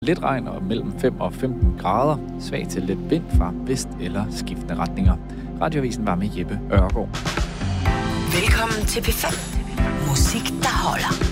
Lidt regn og mellem 5 og 15 grader. Svag til lidt vind fra vest eller skiftende retninger. Radioavisen var med Jeppe Ørgaard. Velkommen til P5. Musik, der holder.